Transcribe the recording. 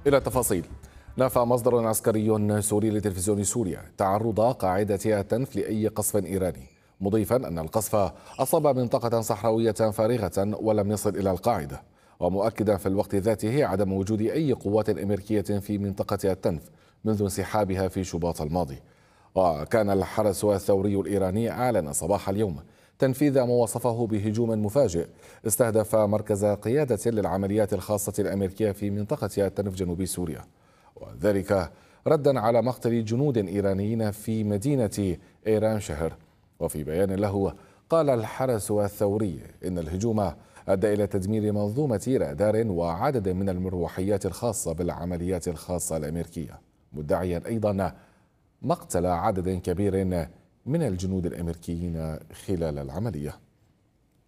إلى التفاصيل. نفى مصدر عسكري سوري لتلفزيون سوريا تعرض قاعدة التنف لأي قصف إيراني، مضيفا أن القصف أصاب منطقة صحراوية فارغة ولم يصل إلى القاعدة، ومؤكدا في الوقت ذاته عدم وجود أي قوات أمريكية في منطقة التنف منذ انسحابها في شباط الماضي. وكان الحرس الثوري الإيراني أعلن صباح اليوم تنفيذ ما وصفه بهجوم مفاجئ استهدف مركز قيادة للعمليات الخاصة الأمريكية في منطقة التنف جنوب سوريا، وذلك ردا على مقتل جنود إيرانيين في مدينة إيران شهر. وفي بيان له قال الحرس الثوري إن الهجوم أدى إلى تدمير منظومة رادار وعدد من المروحيات الخاصة بالعمليات الخاصة الأمريكية، مدعيا أيضا مقتل عدد كبير من الجنود الأمريكيين خلال العملية.